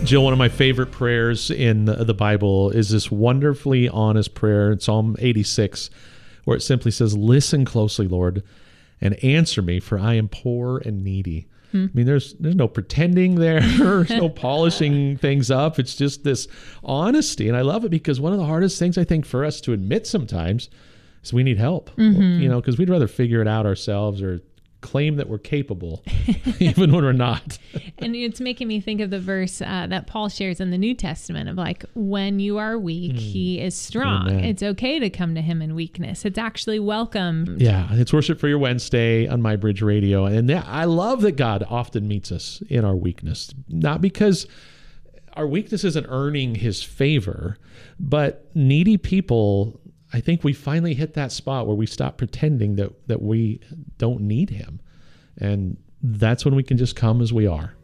Jill, one of my favorite prayers in the Bible is this wonderfully honest prayer in Psalm 86, where it simply says, "Listen closely, Lord, and answer me, for I am poor and needy." I mean, there's no pretending there. There's no polishing things up. It's just this honesty. And I love it because one of the hardest things I think for us to admit sometimes is we need help, because we'd rather figure it out ourselves or claim that we're capable, even when we're not. And it's making me think of the verse that Paul shares in the New Testament of like, when you are weak, he is strong. Amen. It's okay to come to him in weakness. It's actually welcome. Yeah, it's Worship for Your Wednesday on My Bridge Radio. And I love that God often meets us in our weakness, not because our weakness isn't earning his favor, but needy people, I think we finally hit that spot where we stop pretending that we don't need him. And that's when we can just come as we are.